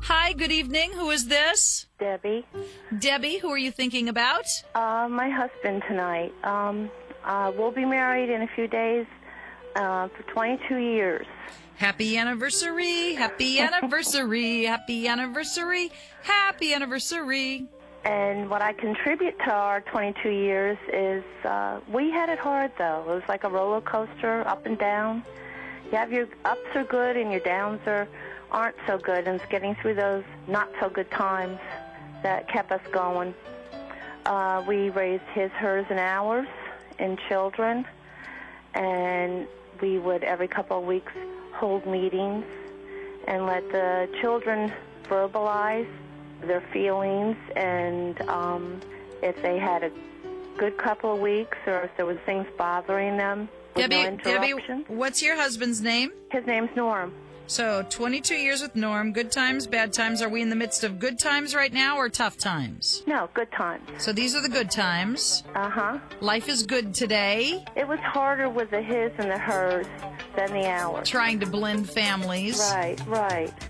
Hi, good evening. Who is this? Debbie. Debbie, who are you thinking about? My husband tonight. We'll be married in a few days for 22 years. Happy anniversary, happy anniversary, happy anniversary, happy anniversary. And what I contribute to our 22 years is we had it hard, though. It was like a roller coaster, up and down. You have your ups are good and your downs aren't so good, and it's getting through those not-so-good times that kept us going. We raised his, hers, and ours and children, and we would every couple of weeks hold meetings and let the children verbalize their feelings, and if they had a good couple of weeks or if there was things bothering them with no interruption. Debbie, what's your husband's name? His name's Norm. So 22 years with Norm, good times, bad times. Are we in the midst of good times right now or tough times? No, good times. So these are the good times. Uh-huh. Life is good today. It was harder with the his and the hers than the ours. Trying to blend families. Right.